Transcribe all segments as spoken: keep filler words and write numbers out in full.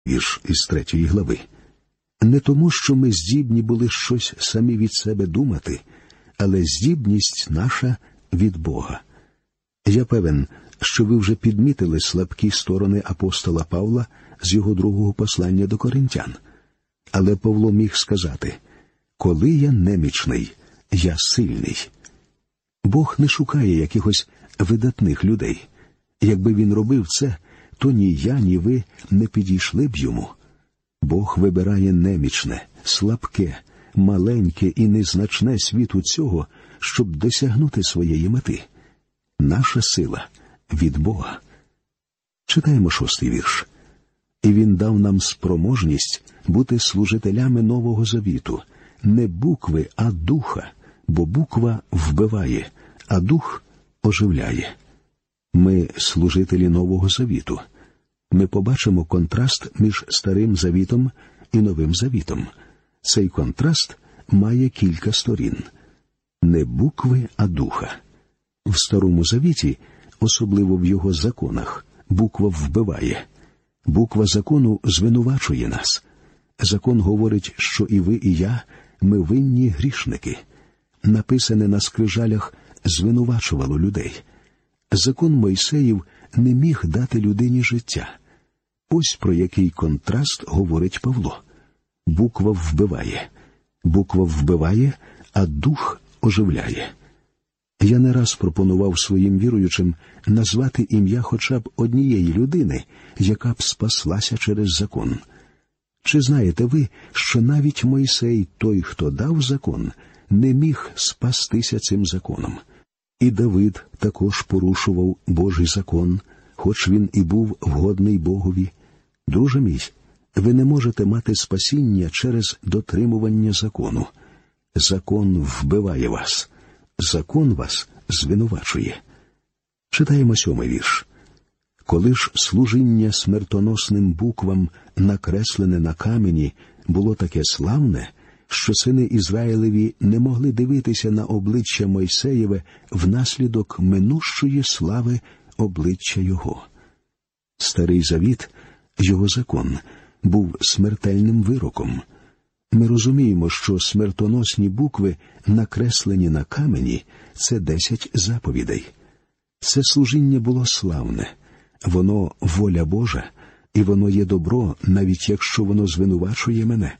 вірш із третьої глави. Не тому, що ми здібні були щось самі від себе думати, але здібність наша від Бога. Я певен, що ви вже підмітили слабкі сторони апостола Павла з його другого послання до Коринтян. Але Павло міг сказати: «Коли я немічний, я сильний». Бог не шукає якихось видатних людей. Якби він робив це, то ні я, ні ви не підійшли б йому. Бог вибирає немічне, слабке, маленьке і незначне світу цього, щоб досягнути своєї мети. Наша сила від Бога. Читаємо шостий вірш. «І він дав нам спроможність бути служителями Нового Завіту, не букви, а духа, бо буква вбиває, а дух оживляє». Ми служителі Нового Завіту. Ми побачимо контраст між Старим Завітом і Новим Завітом. Цей контраст має кілька сторін. Не букви, а духа. В Старому Завіті, особливо в його законах, буква вбиває. Буква закону звинувачує нас. Закон говорить, що і ви, і я, ми винні грішники. Написане на скрижалях звинувачувало людей. Закон Мойсеїв не міг дати людині життя. Ось про який контраст говорить Павло. Буква вбиває. Буква вбиває, а дух оживляє. Я не раз пропонував своїм віруючим назвати ім'я хоча б однієї людини, яка б спаслася через закон. Чи знаєте ви, що навіть Мойсей, той, хто дав закон, не міг спастися цим законом? І Давид також порушував Божий закон, хоч він і був вгодний Богові. Друже мій, ви не можете мати спасіння через дотримування закону. Закон вбиває вас. Закон вас звинувачує. Читаємо сьомий вірш. «Коли ж служіння смертоносним буквам, накреслене на камені, було таке славне, що сини Ізраїлеві не могли дивитися на обличчя Мойсеєве внаслідок минущої слави обличчя його». Старий Завіт, його закон, був смертельним вироком. Ми розуміємо, що смертоносні букви, накреслені на камені, – це десять заповідей. Це служіння було славне. Воно воля Божа, і воно є добро, навіть якщо воно звинувачує мене.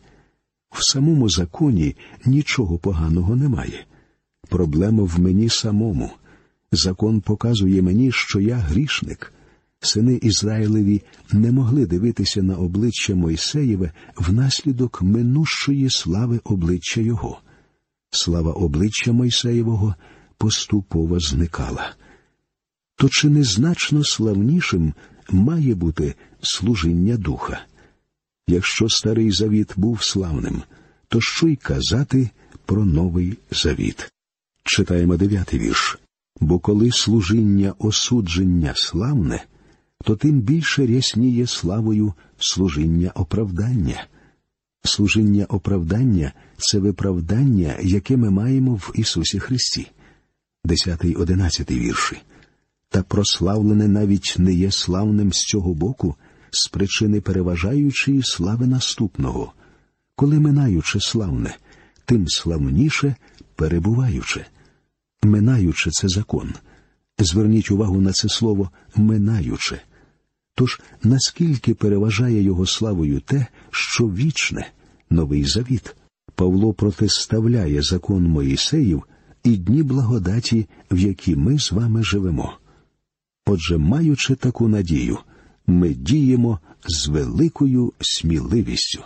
В самому законі нічого поганого немає. Проблема в мені самому. Закон показує мені, що я грішник. Сини Ізраїлеві не могли дивитися на обличчя Мойсеєве внаслідок минущої слави обличчя його. Слава обличчя Мойсеєвого поступово зникала. То чи не значно славнішим має бути служіння духа? Якщо Старий Завіт був славним, то що й казати про Новий Завіт? Читаємо дев'ятий вірш. «Бо коли служіння осудження славне, то тим більше рясніє славою служіння оправдання». Служіння оправдання – це виправдання, яке ми маємо в Ісусі Христі. десятий одинадцятий вірші. «Та прославлене навіть не є славним з цього боку, з причини переважаючої слави наступного. Коли минаюче славне, тим славніше перебуваюче». Минаюче – це закон. Зверніть увагу на це слово «минаюче». Тож, наскільки переважає його славою те, що вічне, Новий Завіт? Павло протиставляє закон Моїсеїв і дні благодаті, в які ми з вами живемо. Отже, маючи таку надію, ми діємо з великою сміливістю.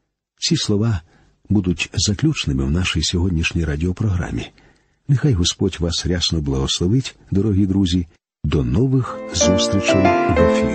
Ці слова будуть заключними в нашій сьогоднішній радіопрограмі. Нехай Господь вас рясно благословить, дорогі друзі. До нових зустрічей в ефірі.